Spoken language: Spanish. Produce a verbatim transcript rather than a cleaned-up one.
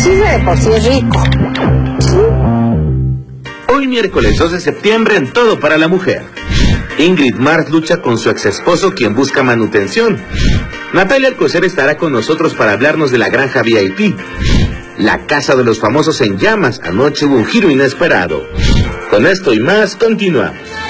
chisme de por sí es rico. Hoy miércoles dos de septiembre en Todo para la Mujer. Ingrid Mars lucha con su ex esposo quien busca manutención. Natalia Alcocer estará con nosotros para hablarnos de la granja V I P. La casa de los famosos en llamas, anoche hubo un giro inesperado. Con esto y más, continuamos.